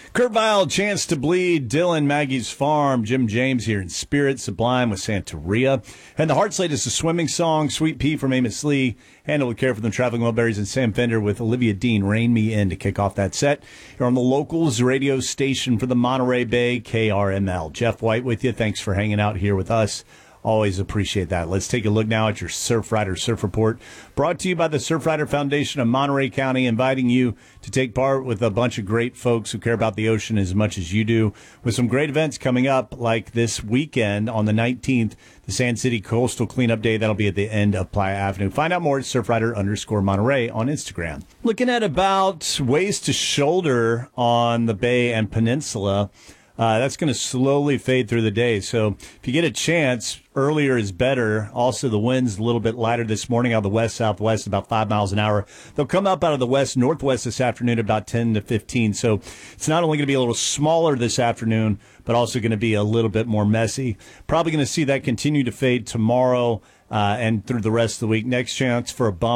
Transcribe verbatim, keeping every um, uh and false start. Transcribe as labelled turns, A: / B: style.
A: Kurt Vile, Chance to Bleed, Dylan, Maggie's Farm, Jim James here in Spirit, Sublime with Santeria. And the Heart Slate is a swimming song, Sweet Pea from Amos Lee, Handle with Care for them, Traveling Wilburys, and Sam Fender with Olivia Dean, Rain Me In to kick off that set. You're on the Locals radio station for the Monterey Bay, K R M L. Jeff White with you. Thanks for hanging out here with us. Always appreciate that. Let's take a look now at your Surfrider Surf Report, brought to you by the Surfrider Foundation of Monterey County, inviting you to take part with a bunch of great folks who care about the ocean as much as you do, with some great events coming up, like this weekend on the nineteenth, the Sand City Coastal Cleanup Day. That'll be at the end of Playa Avenue. Find out more at Surfrider underscore Monterey on Instagram. Looking at about waist to shoulder on the Bay and Peninsula. Uh, that's going to slowly fade through the day. So if you get a chance, earlier is better. Also, the wind's a little bit lighter this morning out of the west-southwest, about five miles an hour. They'll come up out of the west-northwest this afternoon, about ten to fifteen. So it's not only going to be a little smaller this afternoon, but also going to be a little bit more messy. Probably going to see that continue to fade tomorrow uh, and through the rest of the week. Next chance for a bump